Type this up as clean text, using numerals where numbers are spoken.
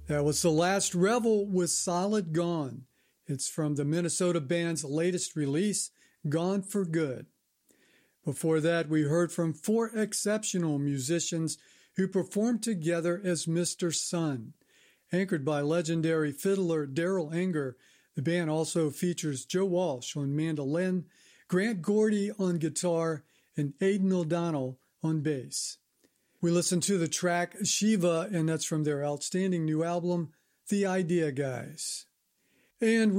That was The Last Revel with Solid Gone. It's from the Minnesota band's latest release, Gone for Good. Before that, we heard from four exceptional musicians who performed together as Mr. Sun. Anchored by legendary fiddler Darrell Anger, the band also features Joe Walsh on mandolin, Grant Gordy on guitar, and Aidan O'Donnell on bass. We listened to the track Shiva, and that's from their outstanding new album, The Idea Guys. And